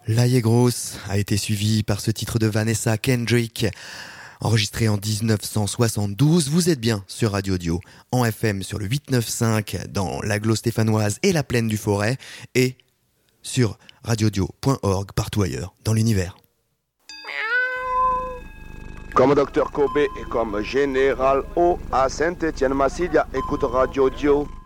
La Grosse a été suivi par ce titre de Vanessa Kendrick, enregistré en 1972. Vous êtes bien sur Radio Dio, en FM sur le 895 dans l'agglo stéphanoise et la plaine du Forêt, et sur radiodio.org partout ailleurs dans l'univers. Comme Dr Kobe et comme Général O à Saint-Étienne-Massilia, écoute Radio Dio.